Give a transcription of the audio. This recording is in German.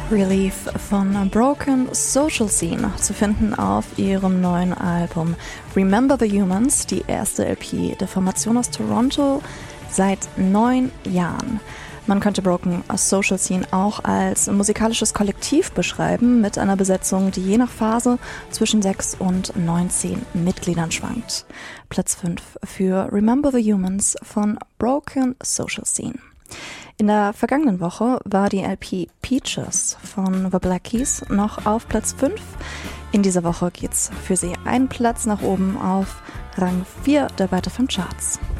Relief von Broken Social Scene zu finden auf ihrem neuen Album Remember the Humans, die erste LP der Formation aus Toronto seit 9 Jahren. Man könnte Broken Social Scene auch als musikalisches Kollektiv beschreiben, mit einer Besetzung, die je nach Phase zwischen 6 und 19 Mitgliedern schwankt. Platz 5 für Remember the Humans von Broken Social Scene. In der vergangenen Woche war die LP Peaches von The Black Keys noch auf Platz 5. In dieser Woche geht's für sie einen Platz nach oben auf Rang 4 der Weiter 5 Charts.